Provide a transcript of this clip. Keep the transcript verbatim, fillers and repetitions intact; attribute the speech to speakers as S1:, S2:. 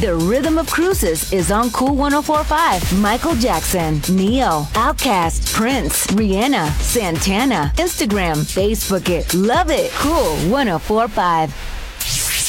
S1: The Rhythm of Cruises is on Cool one oh four point five. Michael Jackson, Neo, Outkast, Prince, Rihanna, Santana. Instagram, Facebook it. Love it. Cool one oh four point five.